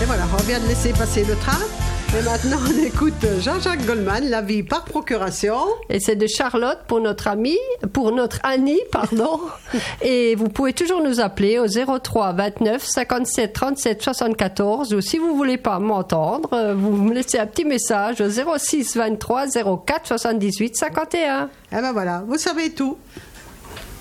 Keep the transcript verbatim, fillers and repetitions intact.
Et voilà, on vient de laisser passer le train. Et maintenant, on écoute Jean-Jacques Goldman, La vie par procuration. Et c'est de Charlotte pour notre amie, pour notre Annie, pardon. Et vous pouvez toujours nous appeler au zéro trois vingt-neuf cinquante-sept trente-sept soixante-quatorze ou si vous voulez pas m'entendre, vous me laissez un petit message au zéro six vingt-trois zéro quatre soixante-dix-huit cinquante et un. Et ben voilà, vous savez tout.